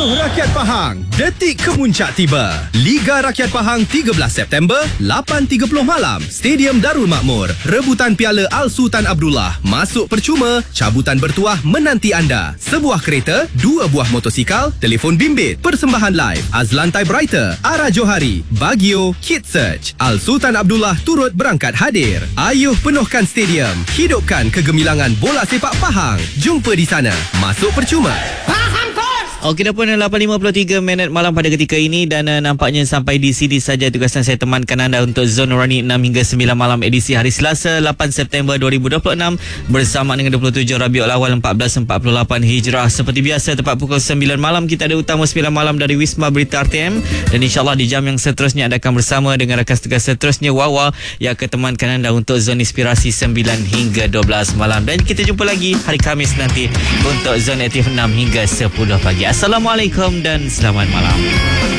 Rakyat Pahang, detik kemuncak tiba. Liga Rakyat Pahang 13 September, 8.30 malam, Stadium Darul Makmur. Rebutan piala Al-Sultan Abdullah masuk percuma, cabutan bertuah menanti anda. Sebuah kereta, 2 buah motosikal, telefon bimbit, persembahan live, Azlan Typewriter, Ara Johari, Bagio, Kid Search. Al-Sultan Abdullah turut berangkat hadir. Ayuh penuhkan stadium, hidupkan kegemilangan bola sepak Pahang. Jumpa di sana. Masuk percuma. Okey, dah pun 8.53 minit malam pada ketika ini dan nampaknya sampai di sini saja tugasan saya temankan anda untuk Zon Nurani 6 hingga 9 malam edisi hari Selasa 8 September 2026 bersama dengan 27 Rabiul Awal 1448 Hijrah. Seperti biasa tepat pukul 9 malam kita ada utama 9 malam dari Wisma Berita RTM dan insyaAllah di jam yang seterusnya anda akan bersama dengan rakan tugas seterusnya Wawa yang akan temankan anda untuk Zon Inspirasi 9 hingga 12 malam dan kita jumpa lagi hari Khamis nanti untuk Zon Aktif 6 hingga 10 pagi. Assalamualaikum dan selamat malam.